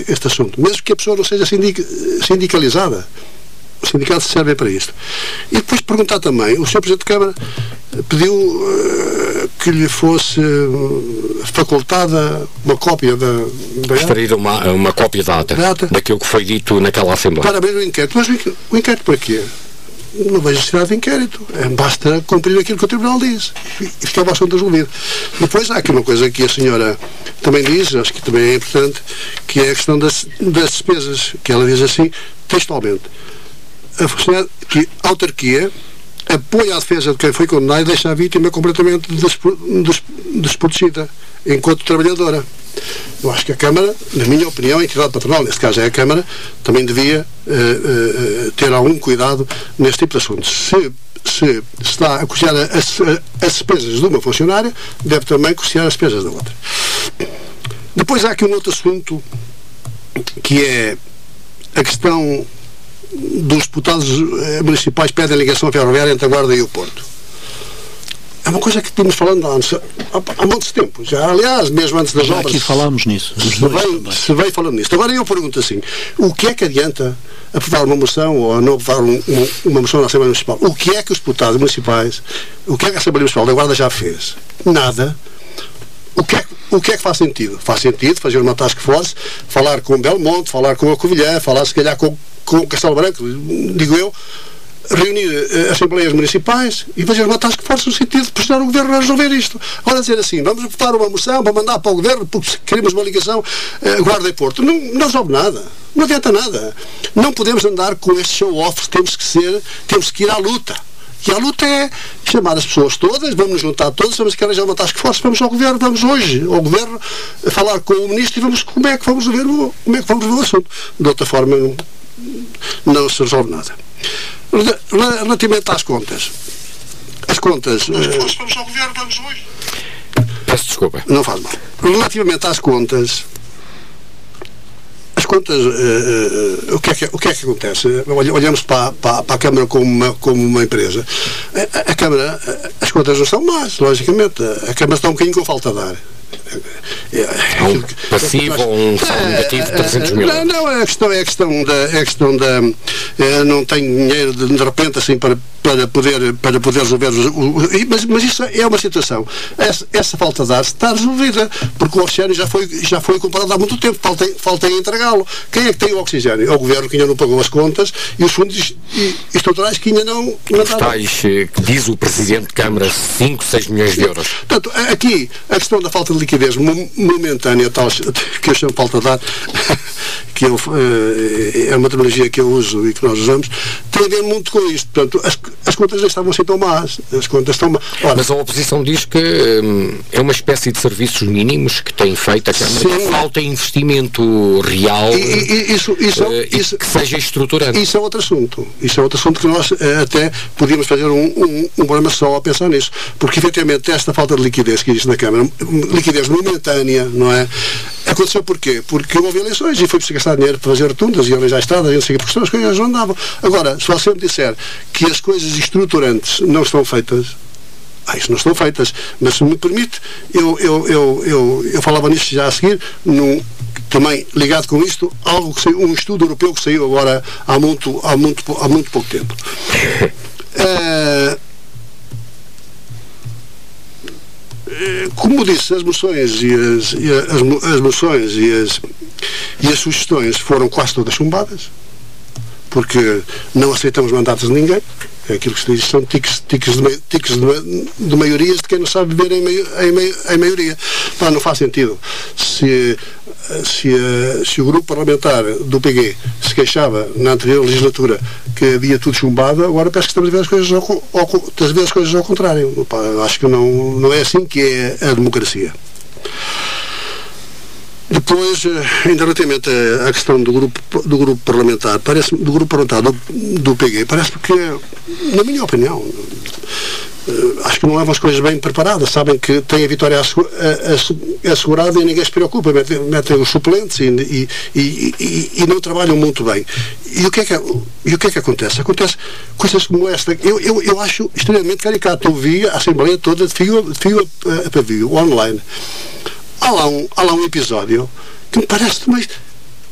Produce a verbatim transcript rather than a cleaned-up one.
este assunto, mesmo que a pessoa não seja sindic, sindicalizada. Os sindicatos servem para isto. E depois perguntar também, o senhor Presidente de Câmara pediu uh, que lhe fosse uh, facultada uma cópia da... da Extraída uma, uma cópia da ata, da ata daquilo que foi dito naquela Assembleia. Para abrir o inquérito. Mas o, o inquérito para quê? Não vejo necessidade de inquérito. É, basta cumprir aquilo que o Tribunal diz. E, e fica o assunto resolvido. Depois há aqui uma coisa que a senhora também diz, acho que também é importante, que é a questão das, das despesas, que ela diz assim, textualmente. A funcionária que a autarquia apoia a defesa de quem foi condenado e deixa a vítima completamente desprotegida enquanto trabalhadora. Eu acho que a Câmara, na minha opinião, a entidade patronal, neste caso é a Câmara, também devia uh, uh, ter algum cuidado neste tipo de assuntos. Se, se está a custear as, as despesas de uma funcionária, deve também custear as despesas da outra. Depois há aqui um outro assunto, que é a questão dos deputados municipais pedem ligação ferroviária entre a Guarda e o Porto. É uma coisa que tínhamos falando antes, há, há muito tempo. Já, aliás, mesmo antes das Já obras. Aqui falámos nisso. Se veio, se veio falando nisso. Agora eu pergunto assim: o que é que adianta aprovar uma moção ou a não aprovar um, um, uma moção na Assembleia Municipal? O que é que os deputados municipais, o que é que a Assembleia Municipal da Guarda já fez? Nada. O que, é, o que é que faz sentido? Faz sentido fazer uma task force, falar com o Belmonte, falar com a Covilhã, falar se calhar com, com o Castelo Branco, digo eu, reunir uh, assembleias municipais e fazer uma task force no sentido de pressionar o Governo a resolver isto. Agora dizer assim, vamos votar uma moção para mandar para o Governo porque queremos uma ligação uh, Guarda e Porto. Não, não resolve nada. Não adianta nada. Não podemos andar com este show-off, temos que ser, temos que ir à luta. E a luta é chamar as pessoas todas, vamos nos juntar todos, vamos que arranjar uma task force, vamos ao Governo, vamos hoje ao Governo falar com o Ministro e vamos como é que vamos ver o, como é que vamos ver o assunto. De outra forma não, não se resolve nada. Relativamente às contas. As contas. Uh, vamos ao Governo, vamos hoje. Peço desculpa. Não faz mal. Relativamente às contas. As contas, uh, uh, o, que é que, o que é que acontece? Olhamos para, para, para a Câmara como uma, como uma empresa. A, a Câmara, as contas não são más, logicamente. A Câmara está um bocadinho com falta de ar. Há um passivo ou um saldo negativo de trezentos mil euros? Não, a questão é a questão da. É a questão da é, não tenho dinheiro de, de repente assim para, para, poder, para poder resolver. O, o, mas, mas isso é uma situação. Essa, essa falta de ar está resolvida, porque o oxigênio já foi, já foi comprado há muito tempo. Falta, falta em entregá-lo. Quem é que tem o oxigênio? É o Governo que ainda não pagou as contas e os fundos estruturais que ainda não. não Os tais, que diz o Presidente de Câmara, cinco, seis milhões de euros. Portanto, aqui a questão da falta de liquidez momentânea, tal, que eu chamo falta de ar, que eu, é uma terminologia que eu uso e que nós usamos, tem a ver muito com isto. Portanto, as, as contas não estavam assim tão más. As contas estão más. Ora, mas a oposição diz que hum, é uma espécie de serviços mínimos que tem feito a Câmara, que falta investimento real e, e, isso, isso, uh, e isso, que seja estruturante. Isso é outro assunto. Isso é outro assunto que nós uh, até podíamos fazer um, um, um programa só a pensar nisso. Porque, efetivamente, esta falta de liquidez que existe na Câmara, liquidez momentânea, não é? Aconteceu porquê? Porque houve eleições e foi-se gastar dinheiro para fazer rotundas e arranjar estradas e não sei o que, porque as coisas não andavam. Agora, se você me disser que as coisas estruturantes não estão feitas, ah, isso não estão feitas, mas se me permite, eu, eu, eu, eu, eu falava nisso já a seguir, num, também ligado com isto, algo que saiu, um estudo europeu que saiu agora há muito, há muito, há muito pouco tempo. Uh, Como disse, as moções e as, e as, as moções e as, e as sugestões foram quase todas chumbadas, porque não aceitamos mandatos de ninguém. É aquilo que se diz, são tiques, tiques, de, tiques de, de maiorias de quem não sabe viver em, meio, em, meio, em maioria. Pá, não faz sentido. Se, se, se o grupo parlamentar do P G se queixava na anterior legislatura que havia tudo chumbado, agora parece que estamos a ver as coisas ao, ao, a ver as coisas ao contrário. Pá, acho que não, não é assim que é a democracia. Depois, ainda relativamente à questão do grupo, do grupo parlamentar, parece, do grupo parlamentar do, do P G, parece que, na minha opinião, acho que não levam as coisas bem preparadas, sabem que têm a vitória assegurada e ninguém se preocupa, metem, metem os suplentes e, e, e, e, e não trabalham muito bem. E o que é que, e o que, é que acontece? Acontece coisas como esta. Eu, eu, eu acho extremamente caricato. Eu vi a Assembleia toda de fio, de fio a, a pavio, online. Há lá, um, há lá um episódio que me parece mais